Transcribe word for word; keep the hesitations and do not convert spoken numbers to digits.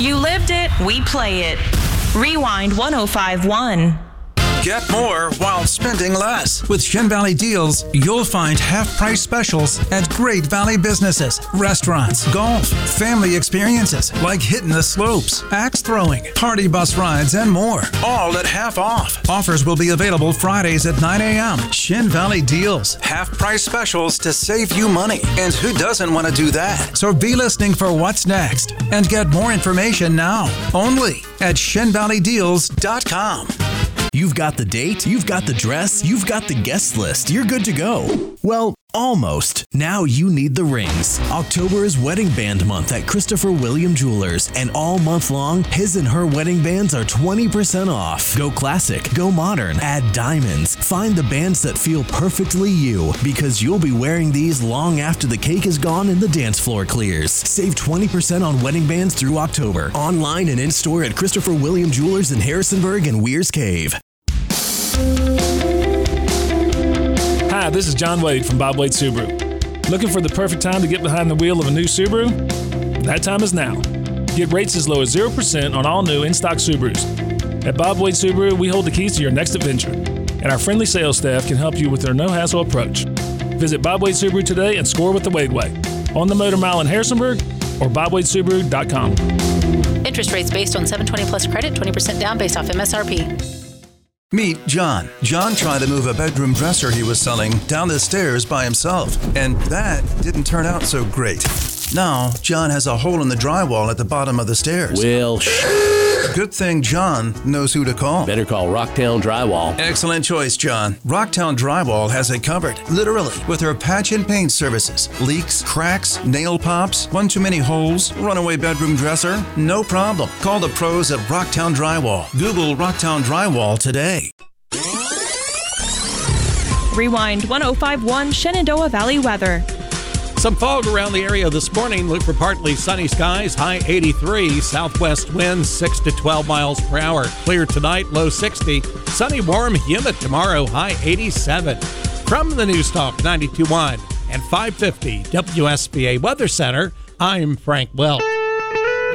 You lived it, we play it. Rewind one oh five one. Get more while spending less. With Shin Valley Deals, you'll find half-price specials at great Valley businesses, restaurants, golf, family experiences like hitting the slopes, axe throwing, party bus rides, and more. All at half off. Offers will be available Fridays at nine a.m. Shin Valley Deals. Half-price specials to save you money. And who doesn't want to do that? So be listening for what's next and get more information now. Only at shin valley deals dot com. You've got the date, you've got the dress, you've got the guest list. You're good to go. Well, almost. Now you need the rings. October is Wedding Band Month at Christopher William Jewelers, and all month long, his and her wedding bands are twenty percent off. Go classic, go modern, add diamonds. Find the bands that feel perfectly you, because you'll be wearing these long after the cake is gone and the dance floor clears. Save twenty percent on wedding bands through October. Online and in-store at Christopher William Jewelers in Harrisonburg and Weir's Cave. Hi, this is John Wade from Bob Wade Subaru. Looking for the perfect time to get behind the wheel of a new Subaru? That time is now. Get rates as low as zero percent on all new in-stock Subarus. At Bob Wade Subaru, we hold the keys to your next adventure, and our friendly sales staff can help you with their no-hassle approach. Visit Bob Wade Subaru today and score with the Wade Way on the Motor Mile in Harrisonburg or bob wade subaru dot com. Interest rates based on seven twenty plus credit, twenty percent down based off M S R P. Meet John. John tried to move a bedroom dresser he was selling down the stairs by himself, and that didn't turn out so great. Now, John has a hole in the drywall at the bottom of the stairs. Well, sh- Good thing John knows who to call. Better call Rocktown Drywall. Excellent choice, John. Rocktown Drywall has it covered, literally, with their patch and paint services. Leaks, cracks, nail pops, one too many holes, runaway bedroom dresser, no problem. Call the pros at Rocktown Drywall. Google Rocktown Drywall today. Rewind one oh five one Shenandoah Valley weather. Some fog around the area this morning. Look for partly sunny skies, high eighty-three. Southwest winds six to twelve miles per hour. Clear tonight, low sixty. Sunny, warm, humid tomorrow, high eighty-seven. From the News Talk ninety-two point one and five fifty W S B A Weather Center, I'm Frank Welch.